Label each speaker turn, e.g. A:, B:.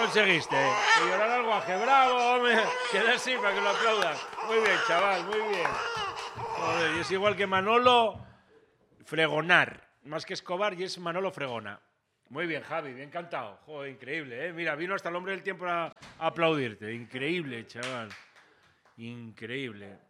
A: conseguiste? Que llorar al guaje. ¡Bravo, hombre! Queda así para que lo aplaudan. Muy bien, chaval, muy bien. Joder, y es igual que Manolo Fregonar. Más que Escobar, y es Manolo Fregona. Muy bien, Javi, bien cantado. Joder, increíble, ¿eh? Mira, vino hasta el hombre del tiempo a aplaudirte. Increíble, chaval. Increíble.